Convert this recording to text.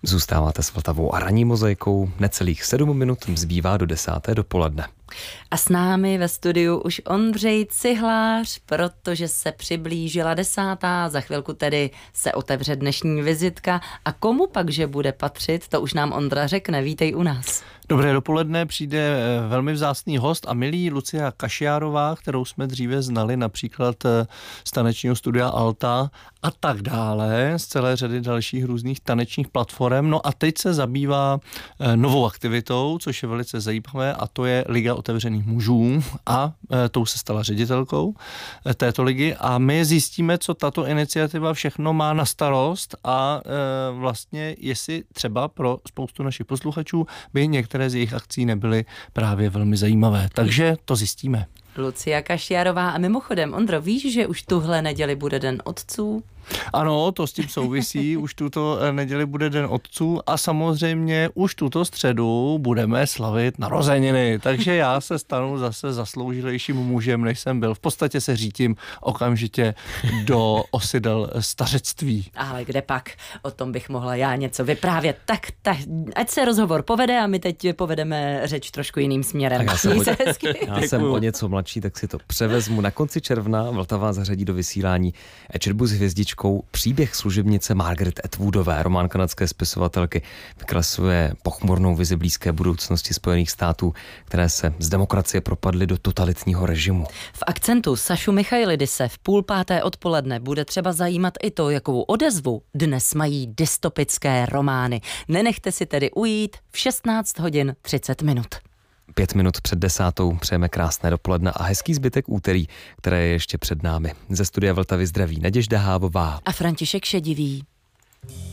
Zůstáváte s Vltavou a ranní mozaikou. Necelých 7 minut zbývá do 10. dopoledne. A s námi ve studiu už Ondřej Cihlář, protože se přiblížila 10. Za chvilku tedy se otevře dnešní vizitka. A komu pak, že bude patřit, to už nám Ondra řekne. Vítej u nás. Dobré dopoledne, přijde velmi vzácný host a milý Lucia Kašiárová, kterou jsme dříve znali například z tanečního studia Alta a tak dále, z celé řady dalších různých tanečních platform. No a teď se zabývá novou aktivitou, což je velice zajímavé, a to je Liga otevřených mužů a tou se stala ředitelkou této ligy a my zjistíme, co tato iniciativa všechno má na starost a vlastně jestli třeba pro spoustu našich posluchačů by některé z jejich akcí nebyly právě velmi zajímavé. Takže to zjistíme. Lucia Kašiárová. A mimochodem, Ondro, víš, že už tuhle neděli bude Den otců? Ano, to s tím souvisí. Už tuto neděli bude Den otců a samozřejmě už tuto středu budeme slavit narozeniny. Takže já se stanu zase zasloužilejším mužem, než jsem byl. V podstatě se řítím okamžitě do osidel stařectví. Ale kde pak? O tom bych mohla já něco vyprávět. Tak ať se rozhovor povede a my teď povedeme řeč trošku jiným směrem. Já jsem o něco mladší, tak si to převezmu. Na konci června Vltava zařadí do vysílání četbu s hvězdičkou Příběh služebnice Margaret Atwoodové. Román kanadské spisovatelky vykresluje pochmurnou vizi blízké budoucnosti Spojených států, které se z demokracie propadly do totalitního režimu. V akcentu Sašu Michailidise v 4:30 odpoledne bude třeba zajímat i to, jakou odezvu dnes mají dystopické romány. Nenechte si tedy ujít v 16:30. 5 minut před 10. přejeme krásné dopoledne a hezký zbytek úterý, které je ještě před námi. Ze studia Vltavy zdraví Naděžda Hávová a František Šedivý.